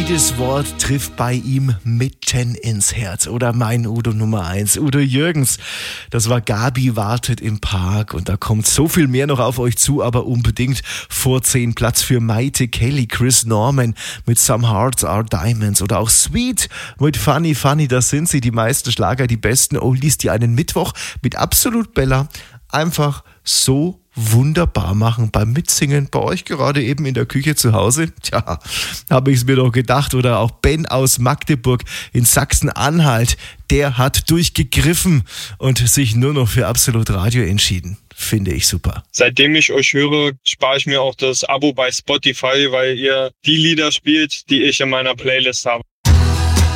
Jedes Wort trifft bei ihm mitten ins Herz. Oder mein Udo Nummer 1, Udo Jürgens. Das war Gabi wartet im Park. Und da kommt so viel mehr noch auf euch zu, aber unbedingt vor 10 Platz für Maite Kelly, Chris Norman mit Some Hearts Are Diamonds oder auch Sweet mit Funny Funny. Das sind sie, die meisten Schlager, die besten Oldies, die einen Mittwoch mit Absolut Bella einfach so wunderbar machen beim Mitsingen. Bei euch gerade eben in der Küche zu Hause. Tja, habe ich es mir doch gedacht. Oder auch Ben aus Magdeburg in Sachsen-Anhalt. Der hat durchgegriffen und sich nur noch für Absolut Radio entschieden. Finde ich super. Seitdem ich euch höre, spare ich mir auch das Abo bei Spotify, weil ihr die Lieder spielt, die ich in meiner Playlist habe.